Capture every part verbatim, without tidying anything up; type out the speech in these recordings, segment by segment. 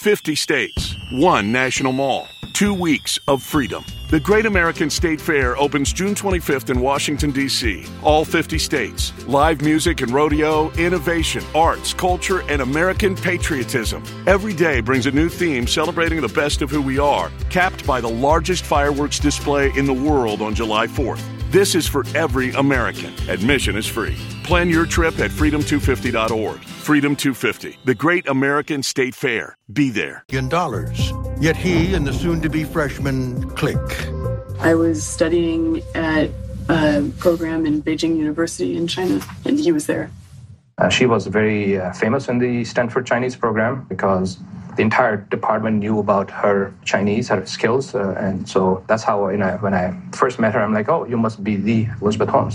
fifty states, one national mall, two weeks of freedom. The Great American State Fair opens June twenty-fifth in Washington, D C All fifty states. Live music and rodeo, innovation, arts, culture, and American patriotism. Every day brings a new theme celebrating the best of who we are, capped by the largest fireworks display in the world on July fourth. This is for every American. Admission is free. Plan your trip at freedom two fifty dot org. Freedom two fifty, the Great American State Fair. Be there. In dollars. Yet he and the soon-to-be freshman click. I was studying at a program in Beijing University in China, and he was there. Uh, she was very uh, famous in the Stanford Chinese program because the entire department knew about her Chinese, her skills. Uh, and so that's how, you know, when I first met her, I'm like, oh, you must be the Elizabeth Holmes.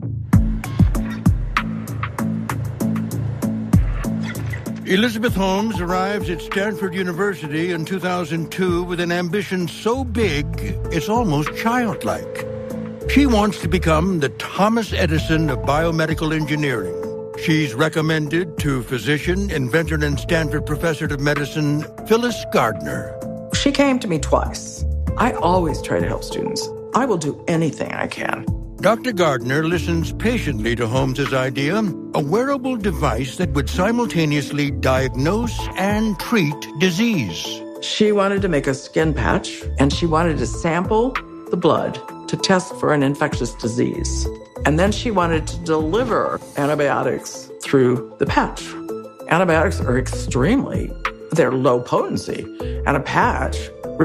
Elizabeth Holmes arrives at Stanford University in two thousand two with an ambition so big, it's almost childlike. She wants to become the Thomas Edison of biomedical engineering. She's recommended to physician, inventor, and Stanford professor of medicine, Phyllis Gardner. She came to me twice. I always try to help students. I will do anything I can. Doctor Gardner listens patiently to Holmes's idea, a wearable device that would simultaneously diagnose and treat disease. She wanted to make a skin patch, and she wanted to sample the blood to test for an infectious disease. And then she wanted to deliver antibiotics through the patch. Antibiotics are extremely, they're low potency. And a patch,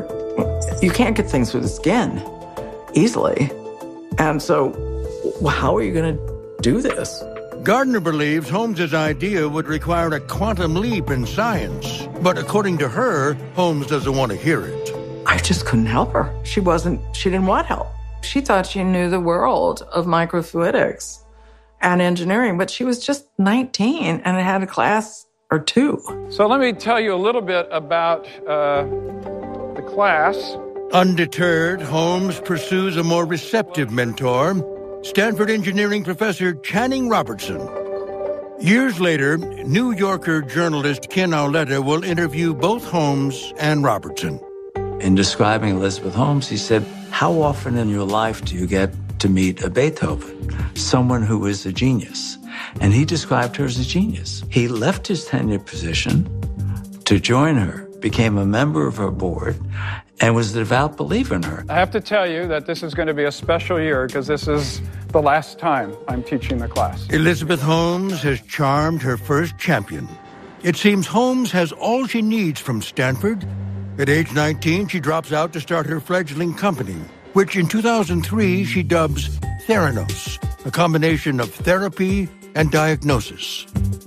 you can't get things through the skin easily. And so, how are you going to do this? Gardner believes Holmes's idea would require a quantum leap in science. But according to her, Holmes doesn't want to hear it. I just couldn't help her. She wasn't, she didn't want help. She thought she knew the world of microfluidics and engineering, but she was just nineteen and had a class or two. So let me tell you a little bit about uh, the class. Undeterred, Holmes pursues a more receptive mentor, Stanford engineering professor Channing Robertson. Years later, New Yorker journalist Ken Auletta will interview both Holmes and Robertson. In describing Elizabeth Holmes, he said, how often in your life do you get to meet a Beethoven, someone who is a genius? And he described her as a genius. He left his tenured position to join her, became a member of her board, and was a devout believer in her. I have to tell you that this is going to be a special year because this is the last time I'm teaching the class. Elizabeth Holmes has charmed her first champion. It seems Holmes has all she needs from Stanford. At age nineteen, she drops out to start her fledgling company, which in two thousand three she dubs Theranos, a combination of therapy and diagnosis.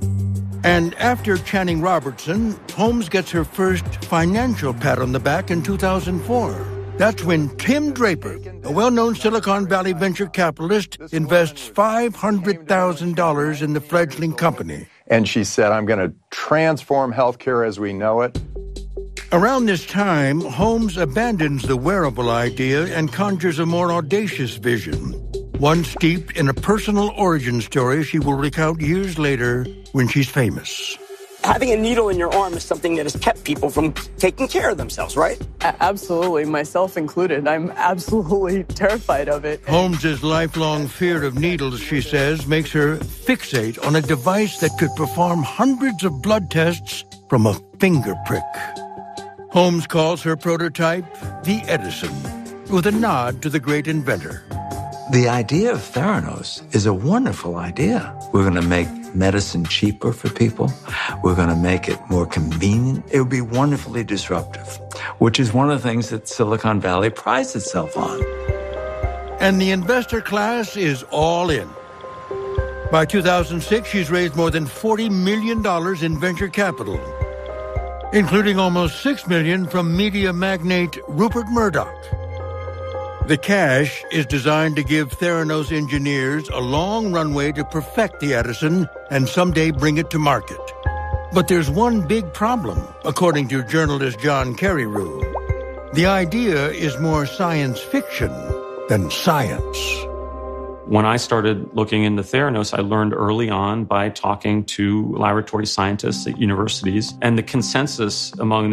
And after Channing Robertson, Holmes gets her first financial pat on the back in two thousand four. That's when Tim Draper, a well-known Silicon Valley venture capitalist, invests five hundred thousand dollars in the fledgling company. And she said, I'm going to transform healthcare as we know it. Around this time, Holmes abandons the wearable idea and conjures a more audacious vision, one steeped in a personal origin story she will recount years later when she's famous. Having a needle in your arm is something that has kept people from taking care of themselves, right? A- absolutely, myself included. I'm absolutely terrified of it. Holmes's lifelong fear of needles, she says, makes her fixate on a device that could perform hundreds of blood tests from a finger prick. Holmes calls her prototype the Edison, with a nod to the great inventor. The idea of Theranos is a wonderful idea. We're going to make medicine cheaper for people. We're going to make it more convenient. It would be wonderfully disruptive, which is one of the things that Silicon Valley prides itself on. And the investor class is all in. By two thousand six, she's raised more than forty million dollars in venture capital, including almost six million dollars from media magnate Rupert Murdoch. The cash is designed to give Theranos engineers a long runway to perfect the Edison and someday bring it to market. But there's one big problem, according to journalist John Carreyrou. The idea is more science fiction than science. When I started looking into Theranos, I learned early on by talking to laboratory scientists at universities, and the consensus among